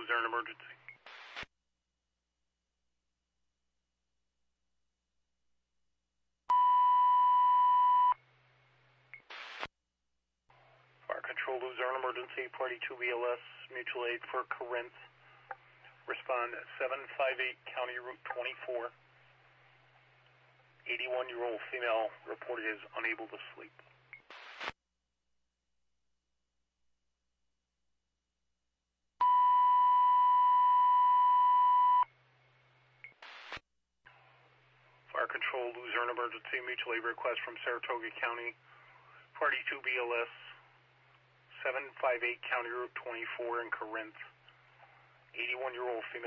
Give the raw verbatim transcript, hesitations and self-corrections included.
is there an emergency? Fire Control, Luzerne emergency, party two B L S, mutual aid for Corinth. Respond at seven five eight County Route twenty-four. eighty-one-year-old female reported is unable to sleep. Fire Control, Luzerne emergency, mutual aid request from Saratoga County, party two B L S, seven five eight County Route twenty-four in Corinth. eighty-one-year-old female